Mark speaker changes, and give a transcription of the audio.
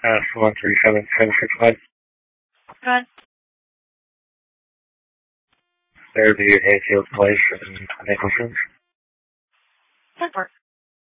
Speaker 1: 137-761.
Speaker 2: Go ahead.
Speaker 1: Fairview Hayfield Place in Nicholson.
Speaker 2: That works.